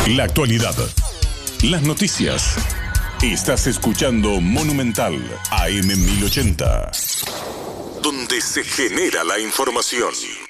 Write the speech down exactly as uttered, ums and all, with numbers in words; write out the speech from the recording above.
La actualidad. Las noticias. Estás escuchando Monumental A M mil ochenta, donde se genera la información.